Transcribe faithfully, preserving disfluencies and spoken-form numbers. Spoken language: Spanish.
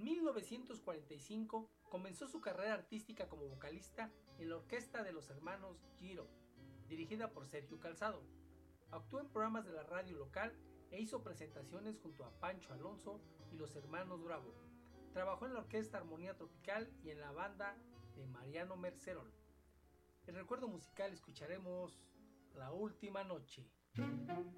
mil novecientos cuarenta y cinco comenzó su carrera artística como vocalista en la orquesta de los hermanos Giro, dirigida por Sergio Calzado. Actuó en programas de la radio local e hizo presentaciones junto a Pancho Alonso y los hermanos Bravo. Trabajó en la orquesta Armonía Tropical y en la banda de Mariano Mercerol. En recuerdo musical escucharemos La Última Noche.